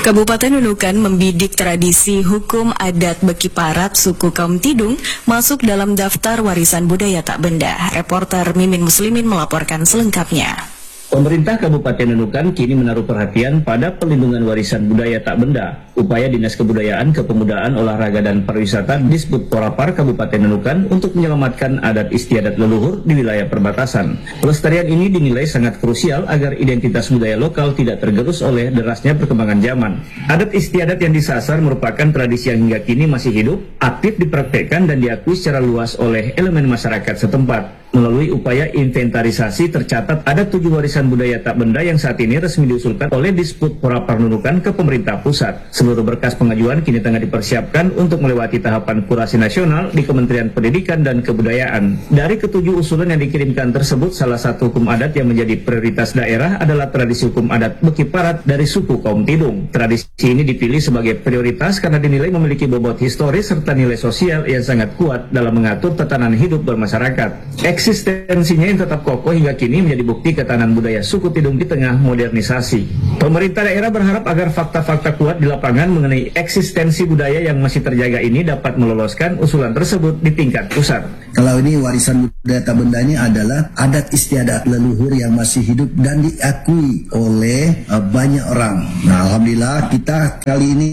Kabupaten Nunukan membidik tradisi hukum adat Beki Parat suku kaum Tidung masuk dalam daftar warisan budaya tak benda. Reporter Mimin Muslimin melaporkan selengkapnya. Pemerintah Kabupaten Nunukan kini menaruh perhatian pada perlindungan warisan budaya tak benda. Upaya Dinas Kebudayaan, Kepemudaan, Olahraga dan Pariwisata Disbud Porapar Kabupaten Nunukan untuk menyelamatkan adat istiadat leluhur di wilayah perbatasan. Pelestarian ini dinilai sangat krusial agar identitas budaya lokal tidak tergerus oleh derasnya perkembangan zaman. Adat istiadat yang disasar merupakan tradisi yang hingga kini masih hidup, aktif dipraktekkan dan diakui secara luas oleh elemen masyarakat setempat. Melalui upaya inventarisasi tercatat ada 7 warisan budaya tak benda yang saat ini resmi diusulkan oleh Disbud Porapar Nunukan ke pemerintah pusat. Seluruh berkas pengajuan kini tengah dipersiapkan untuk melewati tahapan kurasi nasional di Kementerian Pendidikan dan Kebudayaan. Dari ke-7 usulan yang dikirimkan tersebut, salah satu hukum adat yang menjadi prioritas daerah adalah tradisi hukum adat Beki Parat dari suku kaum Tidung. Tradisi ini dipilih sebagai prioritas karena dinilai memiliki bobot historis serta nilai sosial yang sangat kuat dalam mengatur tatanan hidup bermasyarakat. Eksistensinya yang tetap kokoh hingga kini menjadi bukti ketahanan budaya suku Tidung di tengah modernisasi. Pemerintah daerah berharap agar fakta-fakta kuat di lapangan mengenai eksistensi budaya yang masih terjaga ini dapat meloloskan usulan tersebut di tingkat pusat. Kalau ini warisan budaya tak bendanya adalah adat istiadat leluhur yang masih hidup dan diakui oleh banyak orang. Nah, alhamdulillah kita kali ini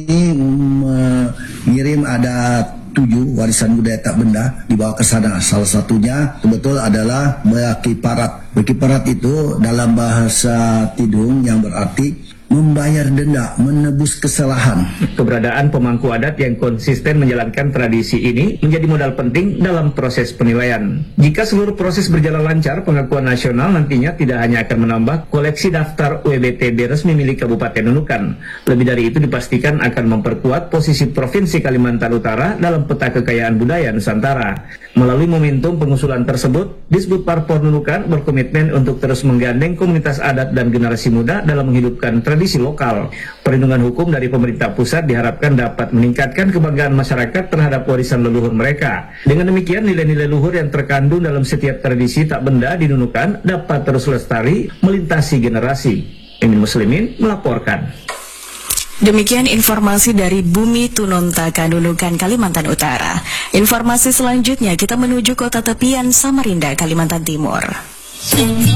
mengirim ada 7 warisan budaya tak benda dibawa ke sana. Salah satunya betul adalah Beki Parat. Beki Parat itu dalam bahasa Tidung yang berarti membayar denda, menebus kesalahan. Keberadaan pemangku adat yang konsisten menjalankan tradisi ini menjadi modal penting dalam proses penilaian. Jika seluruh proses berjalan lancar, pengakuan nasional nantinya tidak hanya akan menambah koleksi daftar WBTB resmi milik Kabupaten Nunukan. Lebih dari itu dipastikan akan memperkuat posisi Provinsi Kalimantan Utara dalam peta kekayaan budaya Nusantara. Melalui momentum pengusulan tersebut, Disbud Porapar Nunukan berkomitmen untuk terus menggandeng komunitas adat dan generasi muda dalam menghidupkan tradisi lokal. Perlindungan hukum dari pemerintah pusat diharapkan dapat meningkatkan kebanggaan masyarakat terhadap warisan leluhur mereka. Dengan demikian, nilai-nilai luhur yang terkandung dalam setiap tradisi tak benda di Nunukan dapat terus lestari melintasi generasi. Mimin Muslimin melaporkan. Demikian informasi dari Bumi Tunontaka, Nunukan, Kalimantan Utara. Informasi selanjutnya kita menuju kota tepian Samarinda, Kalimantan Timur.